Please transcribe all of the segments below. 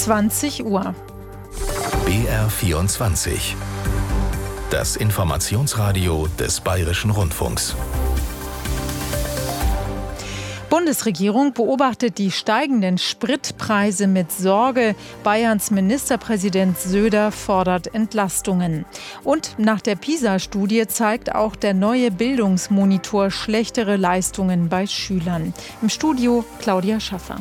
20 Uhr. BR24. Das Informationsradio des Bayerischen Rundfunks. Bundesregierung beobachtet die steigenden Spritpreise mit Sorge. Bayerns Ministerpräsident Söder fordert Entlastungen. Und nach der PISA-Studie zeigt auch der neue Bildungsmonitor schlechtere Leistungen bei Schülern. Im Studio Claudia Schaffer.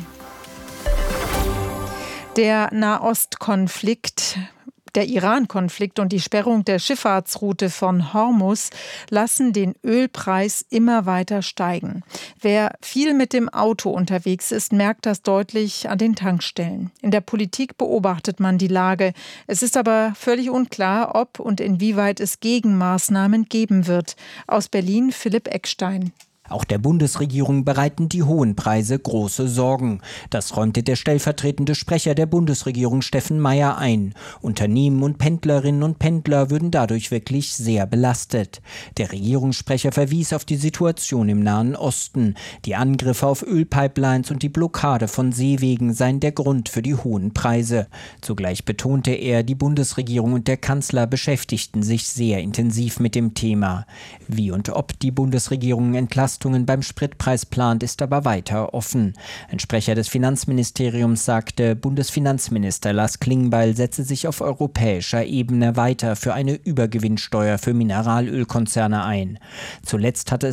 Der Nahostkonflikt, der Iran-Konflikt und die Sperrung der Schifffahrtsroute von Hormuz lassen den Ölpreis immer weiter steigen. Wer viel mit dem Auto unterwegs ist, merkt das deutlich an den Tankstellen. In der Politik beobachtet man die Lage. Es ist aber völlig unklar, ob und inwieweit es Gegenmaßnahmen geben wird. Aus Berlin Philipp Eckstein. Auch der Bundesregierung bereiten die hohen Preise große Sorgen. Das räumte der stellvertretende Sprecher der Bundesregierung Steffen Meier ein. Unternehmen und Pendlerinnen und Pendler würden dadurch wirklich sehr belastet. Der Regierungssprecher verwies auf die Situation im Nahen Osten. Die Angriffe auf Ölpipelines und die Blockade von Seewegen seien der Grund für die hohen Preise. Zugleich betonte er, die Bundesregierung und der Kanzler beschäftigten sich sehr intensiv mit dem Thema. Wie und ob die Bundesregierung Entlastungen beim Spritpreis plant, ist aber weiter offen. Ein Sprecher des Finanzministeriums sagte, Bundesfinanzminister Lars Klingbeil setze sich auf europäischer Ebene weiter für eine Übergewinnsteuer für Mineralölkonzerne ein. Zuletzt hatte